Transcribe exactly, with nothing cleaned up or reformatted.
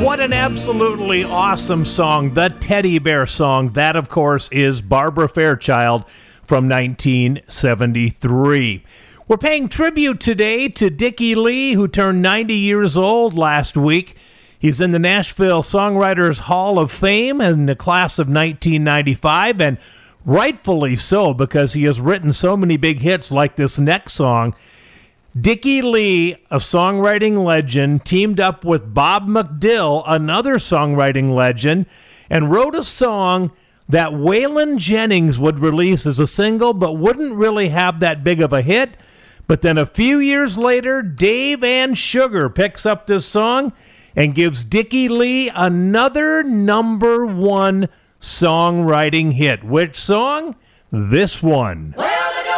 What an absolutely awesome song, the Teddy Bear Song. That, of course, is Barbara Fairchild from nineteen seventy-three. We're paying tribute today to Dickie Lee, who turned ninety years old last week. He's in the Nashville Songwriters Hall of Fame in the class of nineteen ninety-five, and rightfully so, because he has written so many big hits like this next song. Dickie Lee, a songwriting legend, teamed up with Bob McDill, another songwriting legend, and wrote a song that Waylon Jennings would release as a single, but wouldn't really have that big of a hit. But then a few years later, Dave and Sugar picks up this song and gives Dickie Lee another number one songwriting hit. Which song? This one. Well,